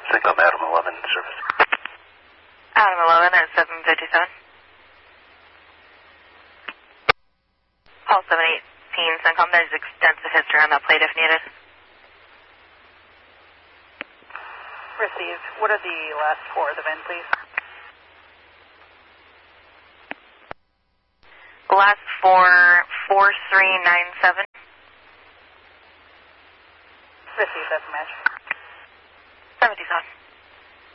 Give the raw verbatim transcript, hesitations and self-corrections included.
Signal Adam eleven service. Adam eleven at seven fifty-seven. Paul seven eighteen, CENTCOM, there's extensive history on that plate if needed. Received. What are the last four of the V I N, please? Last four, four three nine seven. Received, that's a match. seventy-seven.